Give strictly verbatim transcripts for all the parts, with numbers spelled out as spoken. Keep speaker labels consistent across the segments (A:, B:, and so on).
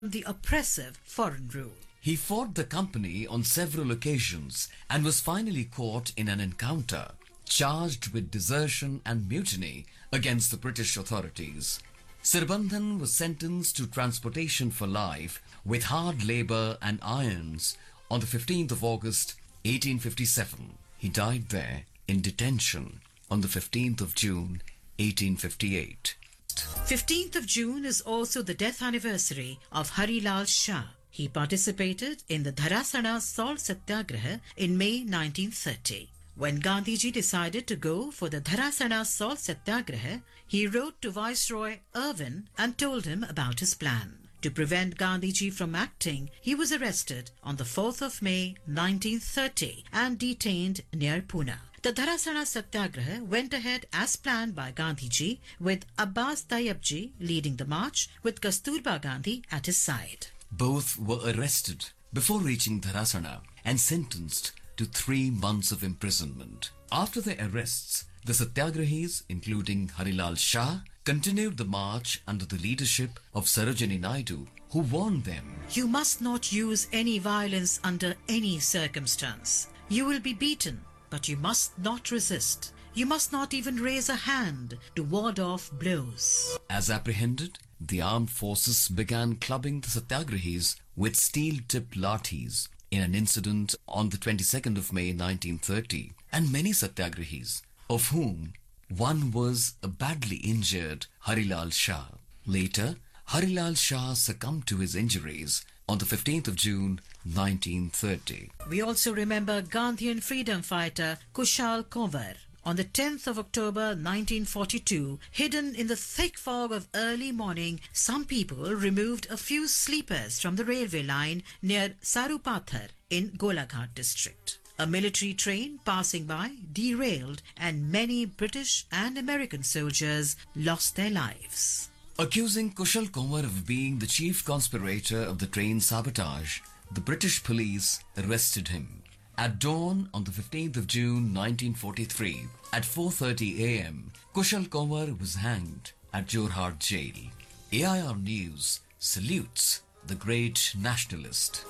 A: the oppressive foreign rule.
B: He fought the company on several occasions and was finally caught in an encounter, charged with desertion and mutiny against the British authorities. Sirbandhan was sentenced to transportation for life with hard labour and irons on the fifteenth of August eighteen fifty-seven. He died there in detention on the fifteenth of June eighteen fifty-eight.
A: fifteenth of June is also the death anniversary of Harilal Shah. He participated in the Dharasana Salt Satyagraha in May nineteen thirty. When Gandhiji decided to go for the Dharasana Salt Satyagraha, he wrote to Viceroy Irwin and told him about his plan. To prevent Gandhiji from acting, he was arrested on the fourth of May nineteen thirty and detained near Pune. The Dharasana Satyagraha went ahead as planned by Gandhiji, with Abbas Tayyabji leading the march with Kasturba Gandhi at his side.
B: Both were arrested before reaching Dharasana and sentenced to three months of imprisonment. After their arrests, the Satyagrahis, including Harilal Shah, continued the march under the leadership of Sarojini Naidu, who warned them,
A: "You must not use any violence under any circumstance. You will be beaten, but you must not resist. You must not even raise a hand to ward off blows."
B: As apprehended, the armed forces began clubbing the Satyagrahis with steel-tipped lathis in an incident on the twenty-second of May nineteen thirty, and many Satyagrahis, of whom one was a badly injured Harilal Shah. Later, Harilal Shah succumbed to his injuries on the fifteenth of June nineteen thirty.
A: We also remember Gandhian freedom fighter Kushal Konwar. On the tenth of October nineteen forty-two, hidden in the thick fog of early morning, some people removed a few sleepers from the railway line near Sarupathar in Golaghat district. A military train passing by derailed and many British and American soldiers lost their lives.
B: Accusing Kushal Konwar of being the chief conspirator of the train sabotage, the British police arrested him. At dawn on the fifteenth of June nineteen forty-three, at four thirty a m, Kushal Konwar was hanged at Jorhat jail. A I R News salutes the great nationalist.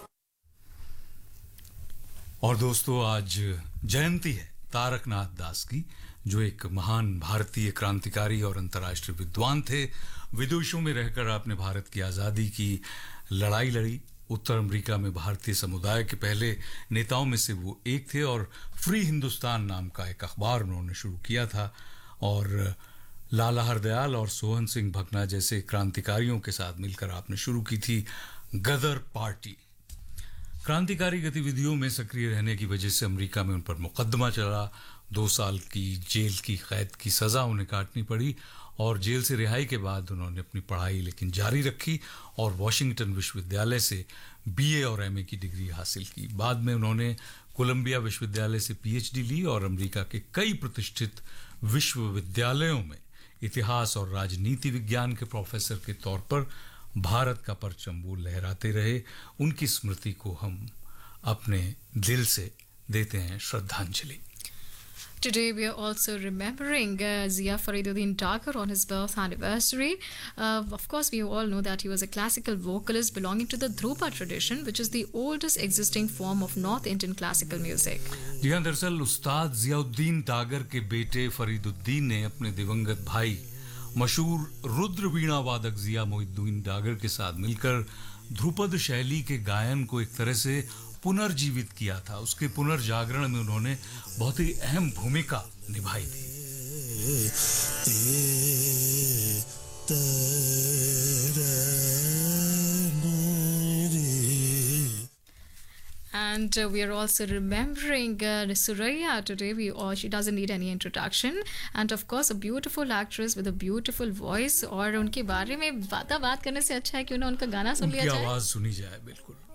C: और दोस्तों, आज जयंती है तारकनाथ दास की, जो एक महान भारतीय क्रांतिकारी और अंतर्राष्ट्रीय विद्वान थे। विदेशों में रहकर आपने भारत की आज़ादी की लड़ाई लड़ी। उत्तर अमेरिका में भारतीय समुदाय के पहले नेताओं में से वो एक थे और फ्री हिंदुस्तान नाम का एक अखबार उन्होंने शुरू किया था और लाला हरदयाल और सोहन सिंह भकना जैसे क्रांतिकारियों के साथ मिलकर आपने शुरू की थी गदर पार्टी। क्रांतिकारी गतिविधियों में सक्रिय रहने की वजह से अमेरिका में उन पर मुकदमा चला। दो साल की जेल की कैद की सज़ा उन्हें काटनी पड़ी और जेल से रिहाई के बाद उन्होंने अपनी पढ़ाई लेकिन जारी रखी और वॉशिंगटन विश्वविद्यालय से बीए और एमए की डिग्री हासिल की। बाद में उन्होंने कोलंबिया विश्वविद्यालय से पीएचडी ली और अमेरिका के कई प्रतिष्ठित विश्वविद्यालयों में इतिहास और राजनीति विज्ञान के प्रोफेसर के तौर पर भारत का परचम वो लहराते रहे। उनकी स्मृति को हम अपने दिल से देते हैं श्रद्धांजलि।
D: Today we are also remembering uh, Zia Fariduddin Tagore on his birth anniversary. Uh, of course, we all know that he was a classical vocalist belonging to the Dhrupa tradition, which is the oldest existing form of North Indian classical music.
C: जी हाँ, दरअसल उस्ताद जियाउद्दीन तागर के बेटे फरीदुद्दीन ने अपने दिवंगत भाई मशहूर रुद्र वीणा वादक जिया मोहिद्दीन डागर के साथ मिलकर ध्रुपद शैली के गायन को एक तरह से पुनर्जीवित किया था। उसके पुनर्जागरण में उन्होंने बहुत ही अहम भूमिका निभाई थी।
D: And uh, we are also remembering uh, Suraya today. We all, she doesn't need any introduction. And of course, a beautiful actress with a beautiful voice. और उनके बारे में बात बात करने से अच्छा है क्यों ना उनका गाना सुन लिया जाए।
C: उनकी आवाज सुनी जाए, बिल्कुल।